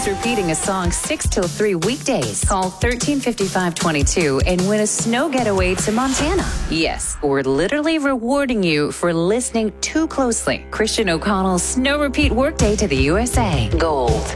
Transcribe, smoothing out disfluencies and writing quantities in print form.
times repeating a song 6 till 3 weekdays. Call 135522 and win a snow getaway to Montana. Yes, we're literally rewarding you for listening too closely. Christian O'Connell's Snow Repeat Workday to the USA. Gold.